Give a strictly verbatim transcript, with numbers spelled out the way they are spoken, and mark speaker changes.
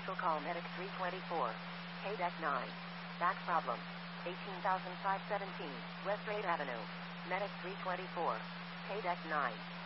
Speaker 1: Special call Medic three twenty-four. K-Deck nine. Back problem. eighteen thousand five hundred seventeen, West eighth Avenue. Medic three twenty-four. K-Deck nine.